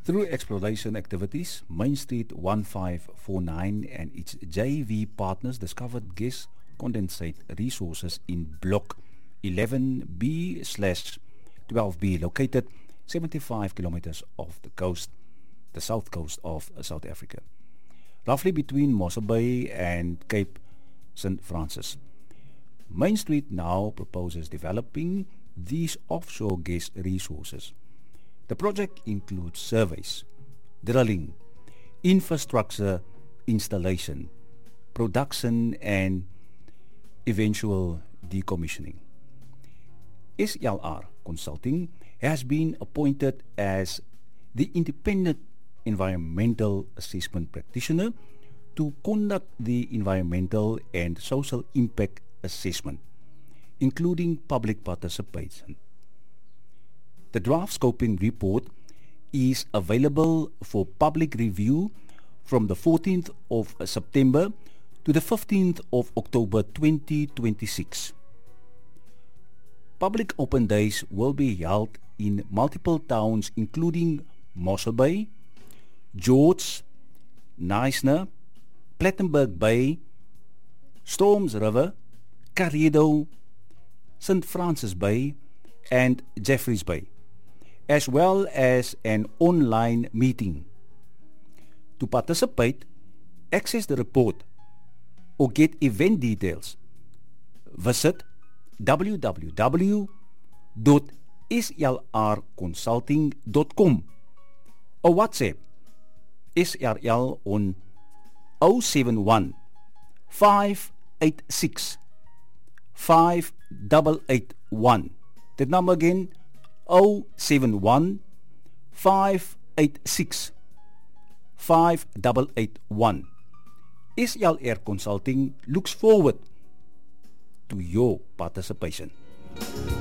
Through exploration activities, Main Street 1549 and its JV partners discovered gas condensate resources in Block 11B/12B located 75 kilometers off the south coast of South Africa, roughly between Mossel Bay and Cape St. Francis. Main Street now proposes developing these offshore gas resources. The project includes surveys, drilling, infrastructure installation, production and eventual decommissioning. SLR Consulting has been appointed as the independent environmental assessment practitioner to conduct the environmental and social impact assessment, including public participation. The draft scoping report is available for public review from the 14th of September to the 15th of October 2026. Public open days will be held in multiple towns including Mossel Bay, George, Knysna, Plettenberg Bay, Storms River, Karedo, St. Francis Bay and Jeffreys Bay, as well as an online meeting. To participate, access the report or get event details, visit www.slrconsulting.com or WhatsApp SRL on 071 586 5881. That number again, 071 586 5881. SLR Consulting looks forward to your participation.